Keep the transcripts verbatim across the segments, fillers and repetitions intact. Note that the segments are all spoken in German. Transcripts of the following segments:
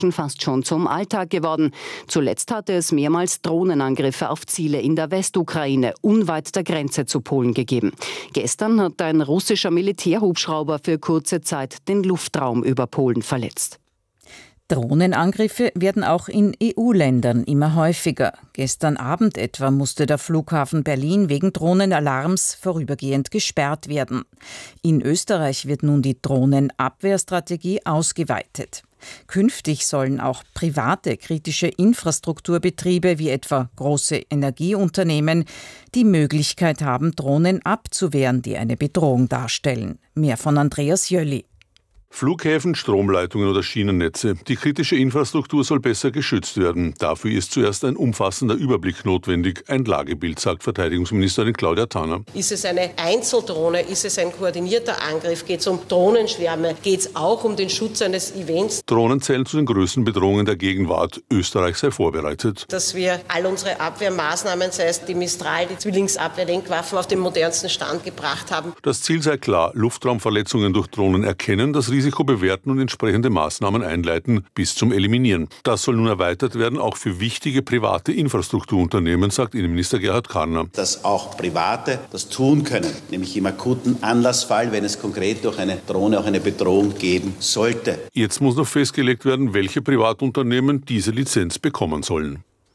fast schon zum Alltag geworden. Zuletzt hatte es mehrmals Drohnenangriffe auf Ziele in der Westukraine, unweit der Grenze zu Polen gegeben. Gestern hat ein russischer Militärhubschrauber für kurze Zeit den Luftraum über Polen verletzt. Drohnenangriffe werden auch in E U-Ländern immer häufiger. Gestern Abend etwa musste der Flughafen Berlin wegen Drohnenalarms vorübergehend gesperrt werden. In Österreich wird nun die Drohnenabwehrstrategie ausgeweitet. Künftig sollen auch private kritische Infrastrukturbetriebe wie etwa große Energieunternehmen die Möglichkeit haben, Drohnen abzuwehren, die eine Bedrohung darstellen. Mehr von Andreas Jölli. Flughäfen, Stromleitungen oder Schienennetze. Die kritische Infrastruktur soll besser geschützt werden. Dafür ist zuerst ein umfassender Überblick notwendig. Ein Lagebild, sagt Verteidigungsministerin Claudia Tanner. Ist es eine Einzeldrohne? Ist es ein koordinierter Angriff? Geht es um Drohnenschwärme? Geht es auch um den Schutz eines Events? Drohnen zählen zu den größten Bedrohungen der Gegenwart. Österreich sei vorbereitet. Dass wir all unsere Abwehrmaßnahmen, sei es die Mistral, die Zwillingsabwehrlenkwaffen, auf den modernsten Stand gebracht haben. Das Ziel sei klar: Luftraumverletzungen durch Drohnen erkennen, das Risiko bewerten und entsprechende Maßnahmen einleiten bis zum Eliminieren. Das soll nun erweitert werden, auch für wichtige private Infrastrukturunternehmen, sagt Innenminister Gerhard Karner. Dass auch Private das tun können, nämlich im akuten Anlassfall, wenn es konkret durch eine Drohne auch eine Bedrohung geben sollte. Jetzt muss noch festgelegt werden, welche Privatunternehmen diese Lizenz bekommen sollen.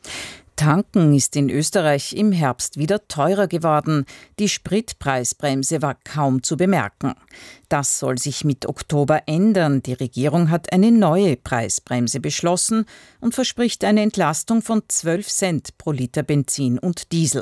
Tanken ist in Österreich im Herbst wieder teurer geworden. Die Spritpreisbremse war kaum zu bemerken. Das soll sich mit Oktober ändern. Die Regierung hat eine neue Preisbremse beschlossen und verspricht eine Entlastung von zwölf Cent pro Liter Benzin und Diesel.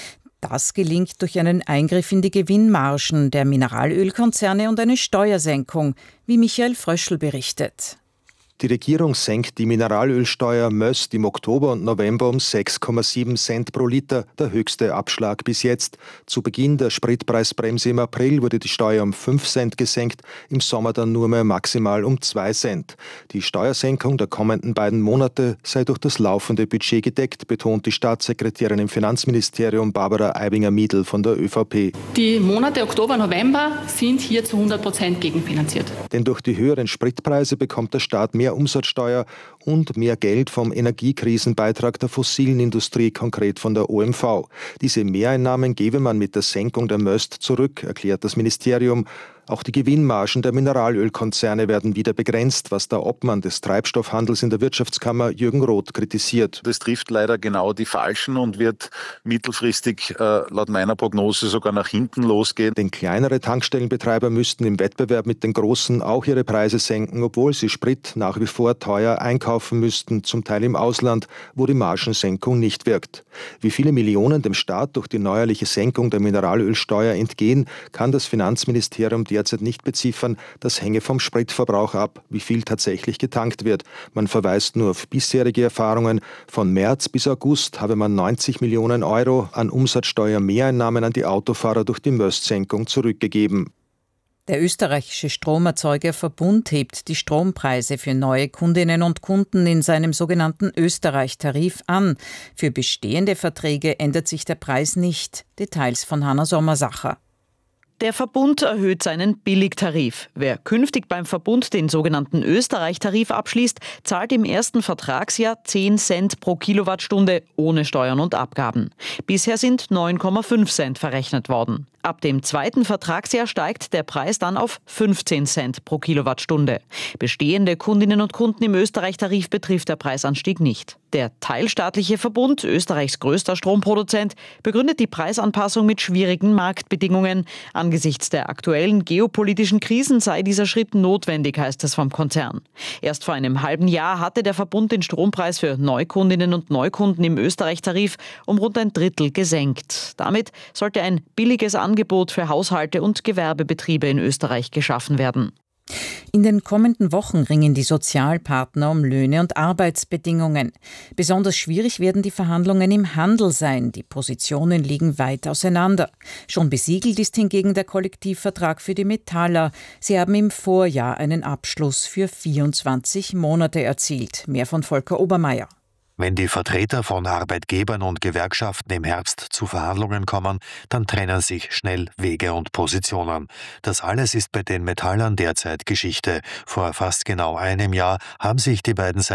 Das gelingt durch einen Eingriff in die Gewinnmargen der Mineralölkonzerne und eine Steuersenkung, wie Michael Fröschl berichtet. Die Regierung senkt die Mineralölsteuer Möst im Oktober und November um sechs Komma sieben Cent pro Liter, der höchste Abschlag bis jetzt. Zu Beginn der Spritpreisbremse im April wurde die Steuer um fünf Cent gesenkt, im Sommer dann nur mehr maximal um zwei Cent. Die Steuersenkung der kommenden beiden Monate sei durch das laufende Budget gedeckt, betont die Staatssekretärin im Finanzministerium Barbara Aibinger-Miedl von der ÖVP. Die Monate Oktober, November sind hier zu hundert Prozent gegenfinanziert. Denn durch die höheren Spritpreise bekommt der Staat mehr Umsatzsteuer und mehr Geld vom Energiekrisenbeitrag der fossilen Industrie, konkret von der O M V. Diese Mehreinnahmen gebe man mit der Senkung der Möst zurück, erklärt das Ministerium. Auch die Gewinnmargen der Mineralölkonzerne werden wieder begrenzt, was der Obmann des Treibstoffhandels in der Wirtschaftskammer Jürgen Roth kritisiert. Das trifft leider genau die Falschen und wird mittelfristig äh, laut meiner Prognose sogar nach hinten losgehen. Denn kleinere Tankstellenbetreiber müssten im Wettbewerb mit den Großen auch ihre Preise senken, obwohl sie Sprit nach wie vor teuer einkaufen müssten, zum Teil im Ausland, wo die Margensenkung nicht wirkt. Wie viele Millionen dem Staat durch die neuerliche Senkung der Mineralölsteuer entgehen, kann das Finanzministerium derzeit nicht beziffern. Das hänge vom Spritverbrauch ab, wie viel tatsächlich getankt wird. Man verweist nur auf bisherige Erfahrungen. Von März bis August habe man neunzig Millionen Euro an Umsatzsteuermehreinnahmen an die Autofahrer durch die Möstsenkung zurückgegeben. Der österreichische Stromerzeugerverbund hebt die Strompreise für neue Kundinnen und Kunden in seinem sogenannten Österreich-Tarif an. Für bestehende Verträge ändert sich der Preis nicht. Details von Hanna Sommersacher. Der Verbund erhöht seinen Billigtarif. Wer künftig beim Verbund den sogenannten Österreich-Tarif abschließt, zahlt im ersten Vertragsjahr zehn Cent pro Kilowattstunde ohne Steuern und Abgaben. Bisher sind neun Komma fünf Cent verrechnet worden. Ab dem zweiten Vertragsjahr steigt der Preis dann auf fünfzehn Cent pro Kilowattstunde. Bestehende Kundinnen und Kunden im Österreich-Tarif betrifft der Preisanstieg nicht. Der teilstaatliche Verbund, Österreichs größter Stromproduzent, begründet die Preisanpassung mit schwierigen Marktbedingungen. Angesichts der aktuellen geopolitischen Krisen sei dieser Schritt notwendig, heißt es vom Konzern. Erst vor einem halben Jahr hatte der Verbund den Strompreis für Neukundinnen und Neukunden im Österreich-Tarif um rund ein Drittel gesenkt. Damit sollte ein billiges Angebot für Haushalte und Gewerbebetriebe in Österreich geschaffen werden. In den kommenden Wochen ringen die Sozialpartner um Löhne und Arbeitsbedingungen. Besonders schwierig werden die Verhandlungen im Handel sein. Die Positionen liegen weit auseinander. Schon besiegelt ist hingegen der Kollektivvertrag für die Metaller. Sie haben im Vorjahr einen Abschluss für vierundzwanzig Monate erzielt. Mehr von Volker Obermeier. Wenn die Vertreter von Arbeitgebern und Gewerkschaften im Herbst zu Verhandlungen kommen, dann trennen sich schnell Wege und Positionen. Das alles ist bei den Metallern derzeit Geschichte. Vor fast genau einem Jahr haben sich die beiden Seiten